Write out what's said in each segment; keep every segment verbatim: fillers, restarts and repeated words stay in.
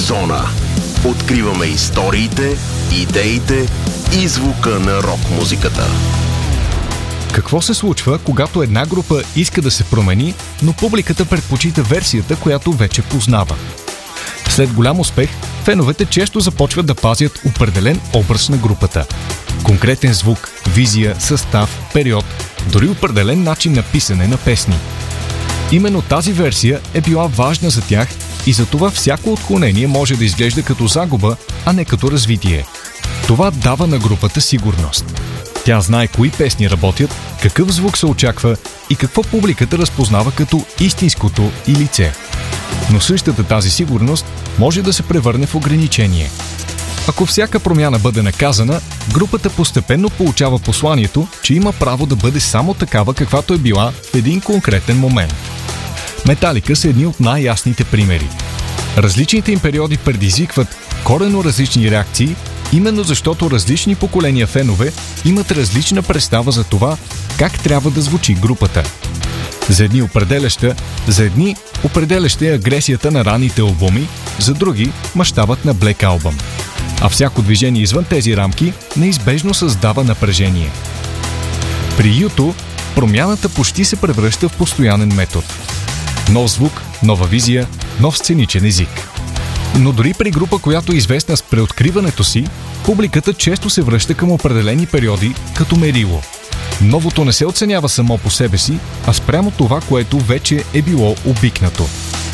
Зона. Откриваме историите, идеите и звука на рок-музиката. Какво се случва, когато една група иска да се промени, но публиката предпочита версията, която вече познава? След голям успех, феновете често започват да пазят определен образ на групата. Конкретен звук, визия, състав, период, дори определен начин на писане на песни. Именно тази версия е била важна за тях и затова всяко отклонение може да изглежда като загуба, а не като развитие. Това дава на групата сигурност. Тя знае кои песни работят, какъв звук се очаква и какво публиката разпознава като истинското и лице. Но същата тази сигурност може да се превърне в ограничение. Ако всяка промяна бъде наказана, групата постепенно получава посланието, че има право да бъде само такава, каквато е била в един конкретен момент. Металика са едни от най-ясните примери. Различните им периоди предизвикват коренно различни реакции, именно защото различни поколения фенове имат различна представа за това как трябва да звучи групата. За едни определяща, за едни определяща е агресията на ранните албуми, за други мащабът на Black Album. А всяко движение извън тези рамки неизбежно създава напрежение. При ю ту промяната почти се превръща в постоянен метод. Нов звук, нова визия, нов сценичен език. Но дори при група, която е известна с преоткриването си, публиката често се връща към определени периоди като мерило. Новото не се оценява само по себе си, а спрямо това, което вече е било обикнато.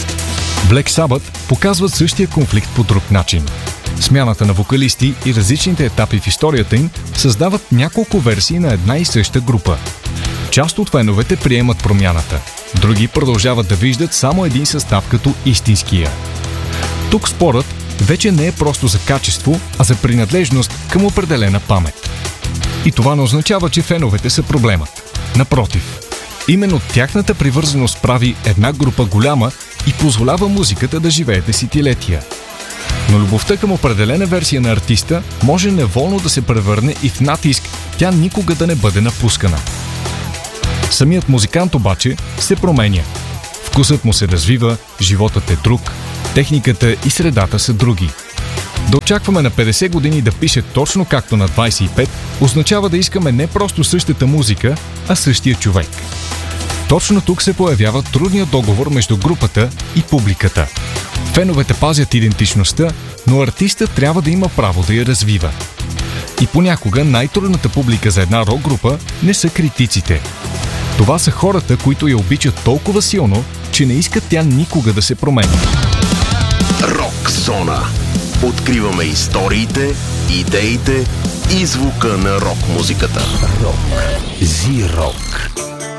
Black Sabbath показват същия конфликт по друг начин. Смяната на вокалисти и различните етапи в историята им създават няколко версии на една и съща група. Част от феновете приемат промяната, други продължават да виждат само един състав като истинския. Тук спорът вече не е просто за качество, а за принадлежност към определена памет. И това не означава, че феновете са проблемът. Напротив, именно тяхната привързаност прави една група голяма и позволява музиката да живее десетилетия. Но любовта към определена версия на артиста може неволно да се превърне и в натиск тя никога да не бъде напускана. Самият музикант обаче се променя. Вкусът му се развива, животът е друг, техниката и средата са други. Да очакваме на петдесет години да пише точно както на двадесет и пет, означава да искаме не просто същата музика, а същия човек. Точно тук се появява трудният договор между групата и публиката. Феновете пазят идентичността, но артистът трябва да има право да я развива. И понякога най-трудната публика за една рок-група не са критиците. Това са хората, които я обичат толкова силно, че не искат тя никога да се промени. Рок Зона. Откриваме историите, идеите и звука на рок-музиката. Рок. Зи-рок.